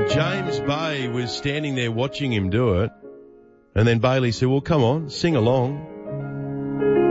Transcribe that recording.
James Bay was standing there watching him do it. And then Bailey said, well, come on, sing along.